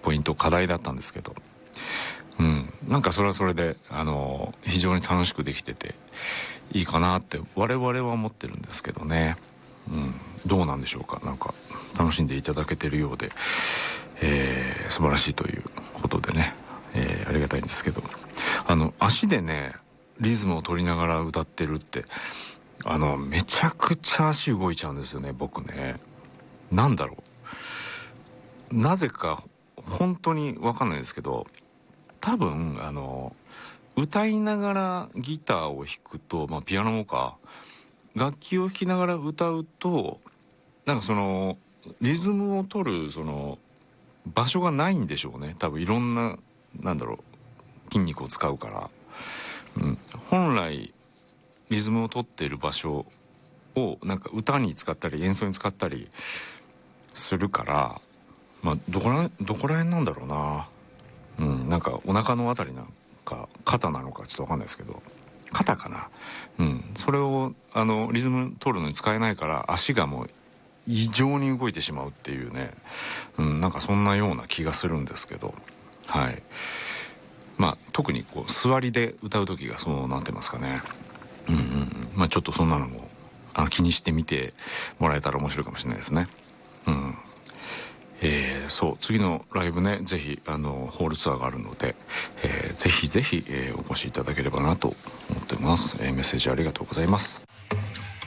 ポイント課題だったんですけど、なんかそれはそれで非常に楽しくできてていいかなって我々は思ってるんですけどね。どうなんでしょうか。なんか楽しんでいただけてるようで、素晴らしいということでね、ありがたいんですけど、足でねリズムを取りながら歌ってるってめちゃくちゃ足動いちゃうんですよね、僕ね。なんだろう、なぜか本当に分かんないですけど、多分歌いながらギターを弾くと、ピアノもか、楽器を弾きながら歌うと、なんかそのリズムを取るその場所がないんでしょうね、多分。いろんな、なんだろう、筋肉を使うから、本来リズムを取っている場所をなんか歌に使ったり演奏に使ったりするから、どこら辺なんだろうな。なんかお腹のあたりなんか肩なのかちょっと分かんないですけど、肩かな。それをリズム取るのに使えないから足がもう異常に動いてしまうっていうね、なんかそんなような気がするんですけど、はい。特にこう座りで歌う時がそうなってますかね。ちょっとそんなのも気にしてみてもらえたら面白いかもしれないですね。そう、次のライブね、ぜひホールツアーがあるので、ぜひぜひ、お越しいただければなと思ってます。メッセージありがとうございます。